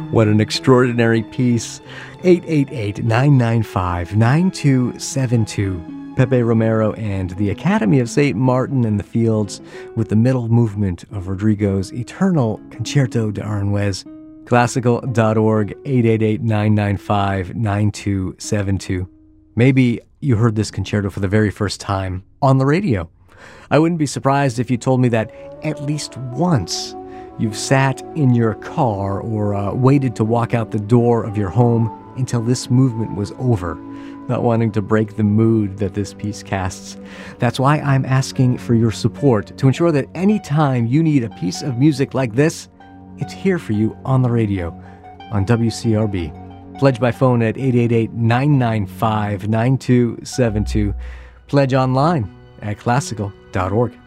What an extraordinary piece. 888-995-9272. Pepe Romero and the Academy of St. Martin in the Fields with the middle movement of Rodrigo's Eternal Concerto de Aranjuez. Classical.org, 888-995-9272. Maybe you heard this concerto for the very first time on the radio. I wouldn't be surprised if you told me that at least once you've sat in your car or waited to walk out the door of your home until this movement was over, not wanting to break the mood that this piece casts. That's why I'm asking for your support to ensure that any time you need a piece of music like this, it's here for you on the radio, on WCRB. Pledge by phone at 888-995-9272. Pledge online at classical.org.